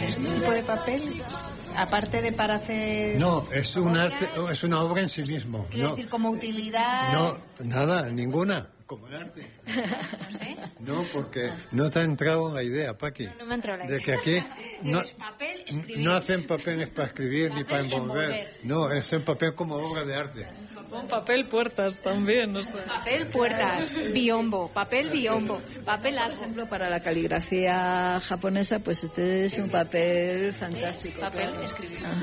este tipo de papel, aparte de para hacer... No, es un arte, es una obra en sí mismo. Quiero decir, como utilidad... No, nada, ninguna. Como el arte. No sé. No, porque no te ha entrado la idea, Paqui. No me ha entrado la idea. De que aquí Papel, escribir. no hacen papeles para escribir ni para envolver. No, es el papel como obra de arte. Con papel puertas también, no sé. Papel, puertas, biombo, papel, biombo, papel Por algo. ejemplo, para la caligrafía japonesa, pues este es un papel fantástico. Papel, claro. escribir.